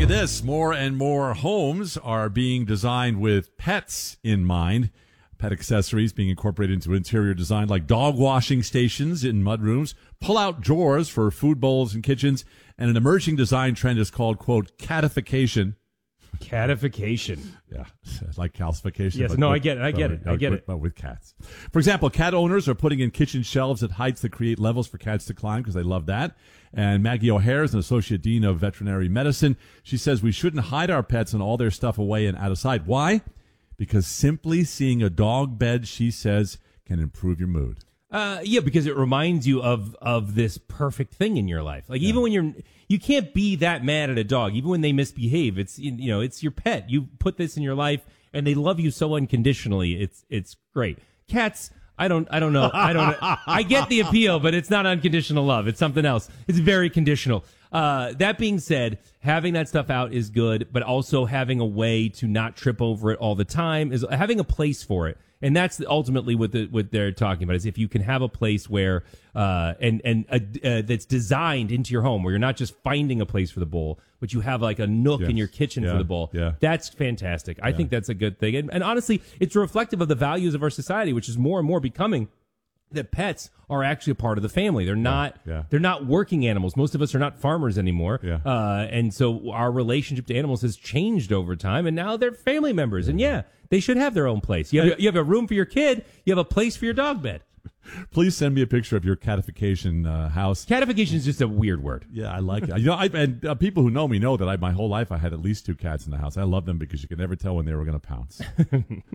at this. More and more homes are being designed with pets in mind. Pet accessories being incorporated into interior design like dog washing stations in mudrooms, pull-out drawers for food bowls in kitchens, and an emerging design trend is called, quote, catification. Catification. Yeah, like calcification. Yes, I get it. But with cats. For example, cat owners are putting in kitchen shelves at heights that create levels for cats to climb because they love that. And Maggie O'Hare is an associate dean of veterinary medicine. She says we shouldn't hide our pets and all their stuff away and out of sight. Why? Because simply seeing a dog bed, she says, can improve your mood. Yeah, because it reminds you of this perfect thing in your life. Like even when you can't be that mad at a dog, even when they misbehave. It's it's your pet. You put this in your life, and they love you so unconditionally. It's great. Cats, I don't know. I get the appeal, but it's not unconditional love. It's something else. It's very conditional. That being said, having that stuff out is good, but also having a way to not trip over it all the time is having a place for it. And that's ultimately what they're talking about is if you can have a place where that's designed into your home where you're not just finding a place for the bowl, but you have like a nook in your kitchen for the bowl. Yeah. That's fantastic. I think that's a good thing. And honestly, it's reflective of the values of our society, which is more and more becoming that pets are actually a part of the family. They're not they're not working animals. Most of us are not farmers anymore. And so our relationship to animals has changed over time, and now they're family members. And they should have their own place. You have a room for your kid, you have a place for your dog bed. Please send me a picture of your catification house. Catification is just a weird word. Yeah, I like it. And people who know me know that my whole life I had at least 2 cats in the house. I love them because you could never tell when they were going to pounce.